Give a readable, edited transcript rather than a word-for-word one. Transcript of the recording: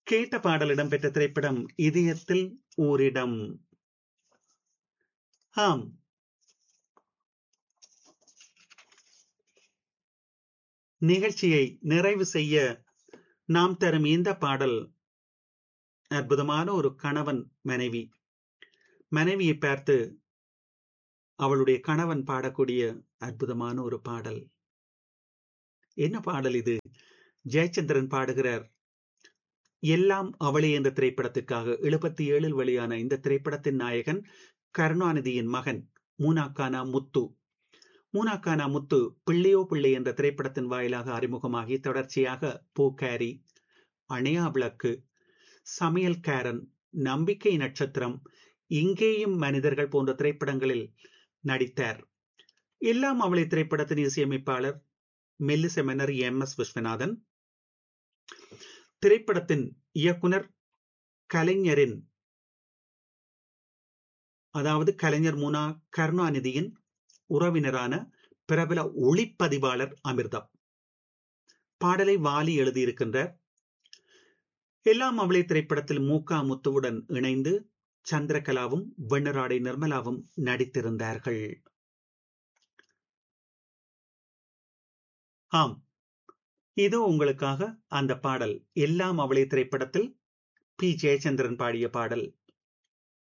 கேட்ட பாடல் இடம்பெற்ற திரைப்படம் இதயத்தில் ஓரிடம். ஆம், நிகழ்ச்சியை நிறைவு செய்ய நாம் தரும் இந்த பாடல் அற்புதமான ஒரு கணவன் மனைவி, மனைவியை பார்த்து அவளுடைய கணவன் பாடக்கூடிய அற்புதமான ஒரு பாடல். என்ன பாடல் இது? ஜெயச்சந்திரன் பாடுகிறார். எல்லாம் அவளே என்ற திரைப்படத்திற்காக 77 வெளியான இந்த திரைப்படத்தின் நாயகன் கருணாநிதியின் மகன் மூனாக்கானா முத்து. மூனாக்கானா முத்து பிள்ளையோ பிள்ளை என்ற திரைப்படத்தின் வாயிலாக அறிமுகமாகி தொடர்ச்சியாக பூக்காரி, அணையா விளக்கு, சமையல்காரன், நம்பிக்கை நட்சத்திரம், இங்கேயும் மனிதர்கள் போன்ற திரைப்படங்களில் நடித்தார். எல்லாம் அவளை திரைப்படத்தின் இசையமைப்பாளர் மெல்லிசை மன்னர் எம்.எஸ். விஸ்வநாதன், திரைப்படத்தின் இயக்குனர் கலைஞரின், அதாவது கலைஞர் முனா கருணாநிதியின் உறவினரான பிரபல ஒளிப்பதிவாளர் அமிர்தம். பாடலை வாலி எழுதியிருக்கின்றார். எல்லாம் அவளை திரைப்படத்தில் மூகா முத்துவுடன் இணைந்து சந்திரகலாவும் வெண்ணராடை நிர்மலாவும் நடித்திருந்தார்கள். ஆம், இது உங்களுக்காக அந்த பாடல். எல்லாம் அவளை திரைப்படத்தில் பி ஜெயச்சந்திரன் பாடிய பாடல்.